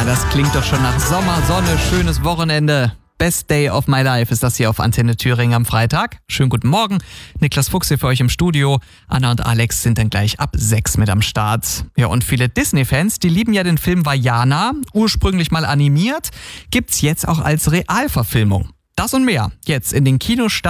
Das klingt doch schon nach Sommer, Sonne, schönes Wochenende. Best Day of my life ist das hier auf Antenne Thüringen am Freitag. Schönen guten Morgen. Niklas Fuchs hier für euch im Studio. Anna und Alex sind dann gleich ab 6 mit am Start. Ja, und viele Disney-Fans, die lieben ja den Film Vaiana. Ursprünglich mal animiert, gibt's jetzt auch als Realverfilmung. Das und mehr jetzt in den Kinostarts